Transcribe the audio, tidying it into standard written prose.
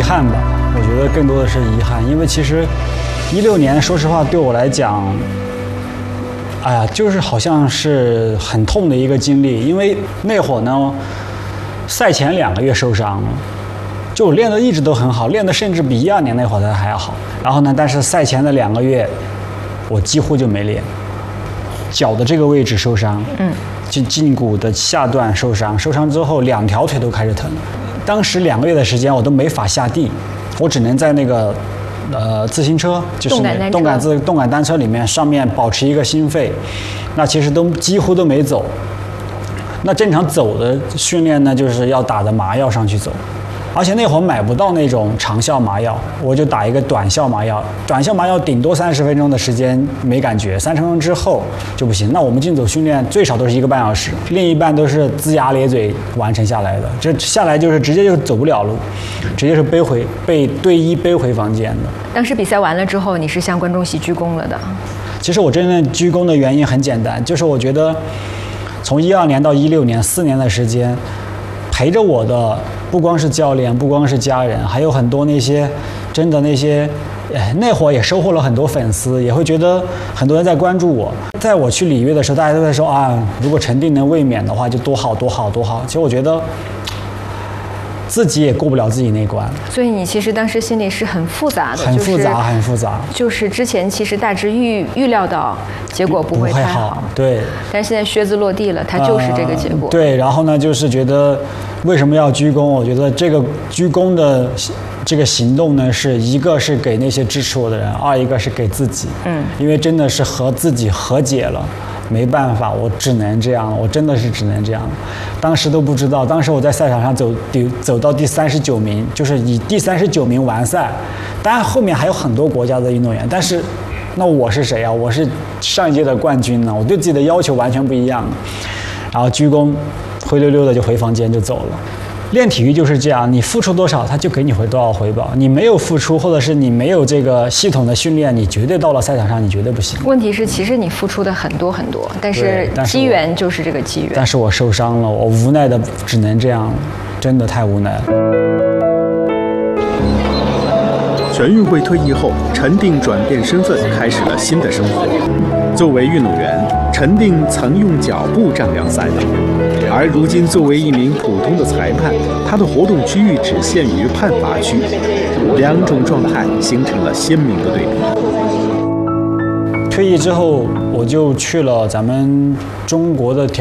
憾吧，我觉得更多的是遗憾，因为其实16年，说实话对我来讲，哎呀，就是好像是很痛的一个经历，因为那会儿呢，赛前2个月受伤了。就我练的一直都很好，练的甚至比12年那会儿还要好。然后呢，但是赛前的2个月，我几乎就没练。脚的这个位置受伤，就胫骨的下段受伤，受伤之后2条腿都开始疼。当时2个月的时间我都没法下地，我只能在那个自行车，就是动感单车里面上面保持一个心肺，那其实都几乎都没走。那正常走的训练呢，就是要打着麻药上去走。而且那会儿买不到那种长效麻药，我就打一个短效麻药。短效麻药顶多30分钟的时间没感觉，30分钟之后就不行。那我们竞走训练最少都是1个半小时，另一半都是龇牙咧嘴完成下来的。这下来就是直接就走不了路，直接是被队医背回房间的。 当时比赛完了之后，你是向观众席鞠躬了的。 其实我真正鞠躬的原因很简单，就是我觉得从12年到16年4年的时间，陪着我的不光是教练，不光是家人，还有很多那些真的那些，那会儿也收获了很多粉丝，也会觉得很多人在关注我。在我去里约的时候，大家都在说啊，如果陈定能卫冕的话，就多好多好多好。其实我觉得自己也过不了自己那关， 所以你其实当时心里是很复杂的， 很复杂，很复杂。 就是之前其实大致预料到结果不会太好， 对。 但是现在靴子落地了，它就是这个结果。 对，然后呢，就是觉得为什么要鞠躬？我觉得这个鞠躬的这个行动呢，是一个是给那些支持我的人，一个是给自己。因为真的是和自己和解了。没办法，我只能这样，我真的是只能这样。当时都不知道，当时我在赛场上走到第39名，就是以第39名完赛。当然后面还有很多国家的运动员，但是那我是谁啊？我是上一届的冠军呢，我对自己的要求完全不一样。然后鞠躬，灰溜溜的就回房间就走了。练体育就是这样，你付出多少，他就给你多少回报。你没有付出，或者是你没有这个系统的训练，你绝对到了赛场上，你绝对不行。 问题是，其实你付出的很多很多，但是机缘就是这个机缘。 但是我受伤了，我无奈的只能这样，真的太无奈了。 全运会退役后，陈定转变身份，开始了新的生活。作为运动员，陈定曾用脚步丈量赛道，而如今作为一名普通的裁判，他的活动区域只限于判罚区，2种状态形成了鲜明的对比。 退役之后，我就去了咱们中国的